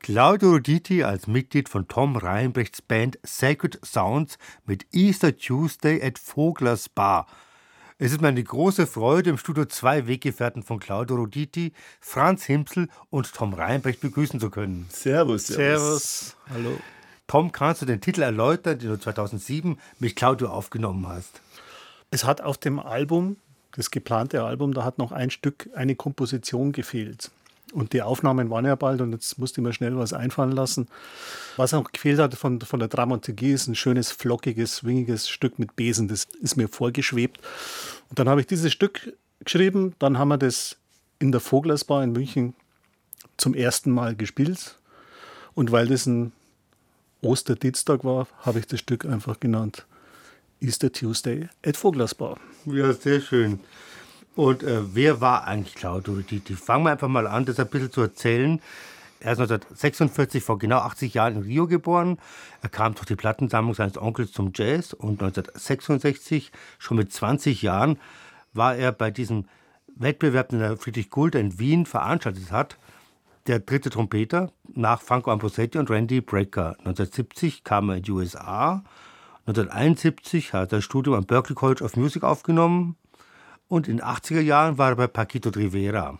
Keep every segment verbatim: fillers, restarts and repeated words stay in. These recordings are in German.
Claudio Roditi als Mitglied von Tom Reinbrechts Band Sacred Sounds mit Easter Tuesday at Voglers Bar. Es ist mir eine große Freude, im Studio zwei Weggefährten von Claudio Roditi, Franz Himsl und Tom Reinbrecht begrüßen zu können. Servus, servus. Servus. Hallo. Tom, kannst du den Titel erläutern, den du zweitausendsieben mit Claudio aufgenommen hast? Es hat auf dem Album, das geplante Album, da hat noch ein Stück, eine Komposition gefehlt. Und die Aufnahmen waren ja bald und jetzt musste ich mir schnell was einfallen lassen. Was auch gefehlt hat von, von der Dramaturgie ist ein schönes, flockiges, swingiges Stück mit Besen. Das ist mir vorgeschwebt. Und dann habe ich dieses Stück geschrieben. Dann haben wir das in der Voglersbar in München zum ersten Mal gespielt. Und weil das ein Osterdienstag war, habe ich das Stück einfach genannt Easter Tuesday at Voglersbar. Ja, sehr schön. Und äh, wer war eigentlich Claudio Roditi? Fangen wir einfach mal an, das ein bisschen zu erzählen. Er ist neunzehnhundertsechsundvierzig, vor genau achtzig Jahren in Rio geboren. Er kam durch die Plattensammlung seines Onkels zum Jazz und neunzehnhundertsechsundsechzig, schon mit zwanzig Jahren, war er bei diesem Wettbewerb, den der Friedrich Gulda in Wien veranstaltet hat, der dritte Trompeter nach Franco Ambrosetti und Randy Brecker. neunzehnhundertsiebzig kam er in die U S A. neunzehnhunderteinundsiebzig hat er das Studium am Berklee College of Music aufgenommen. Und in den achtziger Jahren war er bei Paquito Rivera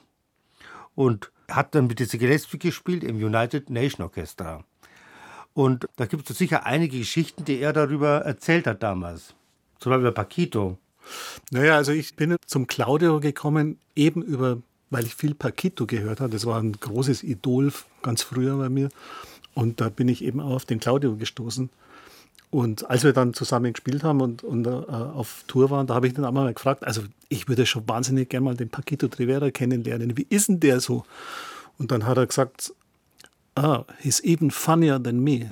und hat dann mit Dizzy Gillespie gespielt im United Nation Orchestra. Und da gibt es sicher einige Geschichten, die er darüber erzählt hat damals. Zum Beispiel bei Paquito. Naja, also ich bin zum Claudio gekommen, eben über, weil ich viel Paquito gehört habe. Das war ein großes Idol ganz früher bei mir. Und da bin ich eben auch auf den Claudio gestoßen. Und als wir dann zusammen gespielt haben und, und äh, auf Tour waren, da habe ich dann auch mal gefragt, also ich würde schon wahnsinnig gerne mal den Paquito Rivera kennenlernen. Wie ist denn der so? Und dann hat er gesagt, ah, he's even funnier than me.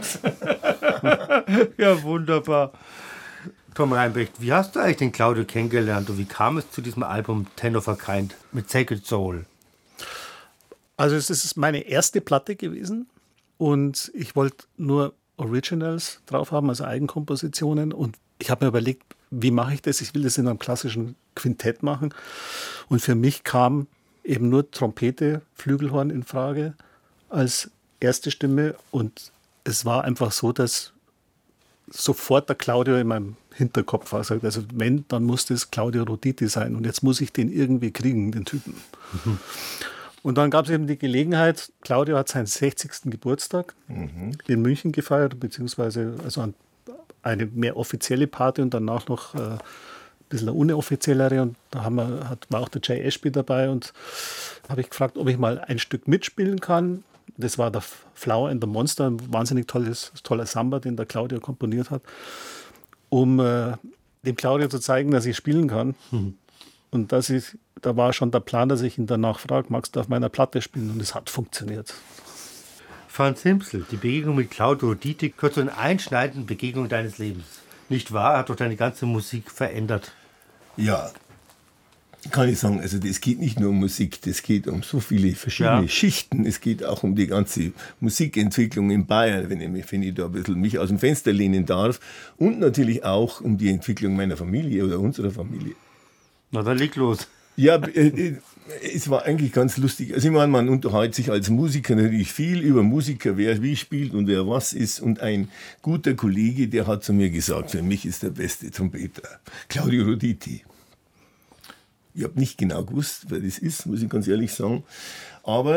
Ja, wunderbar. Tom Reinbrecht, wie hast du eigentlich den Claudio kennengelernt und wie kam es zu diesem Album Ten of a Kind mit Sacred Soul? Also es ist meine erste Platte gewesen und ich wollte nur Originals drauf haben, also Eigenkompositionen. Und ich habe mir überlegt, wie mache ich das? Ich will das in einem klassischen Quintett machen. Und für mich kam eben nur Trompete, Flügelhorn in Frage als erste Stimme. Und es war einfach so, dass sofort der Claudio in meinem Hinterkopf war. Also wenn, dann muss das Claudio Roditi sein. Und jetzt muss ich den irgendwie kriegen, den Typen. Mhm. Und dann gab es eben die Gelegenheit, Claudio hat seinen sechzigsten Geburtstag mhm. in München gefeiert, beziehungsweise also eine mehr offizielle Party und danach noch äh, ein bisschen eine unoffiziellere. Und da haben wir, hat, war auch der Jay Ashby dabei und habe ich gefragt, ob ich mal ein Stück mitspielen kann. Das war der Flower and the Monster, ein wahnsinnig tolles, toller Samba, den der Claudio komponiert hat, um äh, dem Claudio zu zeigen, dass ich spielen kann. Mhm. Und das ist, da war schon der Plan, dass ich ihn danach frage, magst du auf meiner Platte spielen? Und es hat funktioniert. Franz Himsl, die Begegnung mit Claudio Roditi gehört zu den einschneidenden Begegnungen deines Lebens. Nicht wahr? Hat doch deine ganze Musik verändert. Ja, kann ich sagen. Also das geht nicht nur um Musik, das geht um so viele verschiedene ja. Schichten. Es geht auch um die ganze Musikentwicklung in Bayern, wenn ich, mich, wenn ich da ein bisschen mich aus dem Fenster lehnen darf. Und natürlich auch um die Entwicklung meiner Familie oder unserer Familie. Na, dann leg los. Ja, äh, es war eigentlich ganz lustig. Also ich meine, man unterhält sich als Musiker natürlich viel über Musiker, wer wie spielt und wer was ist. Und ein guter Kollege, der hat zu mir gesagt, für mich ist der beste Trompeter Claudio Roditi. Ich habe nicht genau gewusst, wer das ist, muss ich ganz ehrlich sagen. Aber